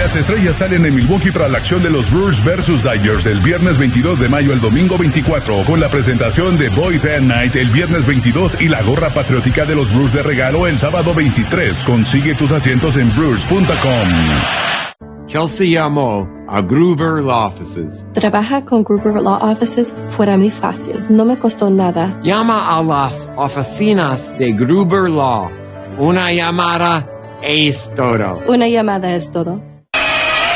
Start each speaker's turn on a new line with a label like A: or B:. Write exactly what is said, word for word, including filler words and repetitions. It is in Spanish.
A: Las estrellas salen en Milwaukee para la acción de los Brewers versus Dodgers el viernes veintidós de mayo al domingo veinticuatro, con la presentación de Boy That Night el viernes veintidós y la gorra patriótica de los Brewers de regalo el sábado veintitrés. Consigue tus asientos en brewers punto com.
B: Kelsey llamó a Gruber Law Offices.
C: Trabaja con Gruber Law Offices fuera muy fácil. No me costó nada.
B: Llama a las oficinas de Gruber Law. Una llamada es todo.
C: Una llamada es todo.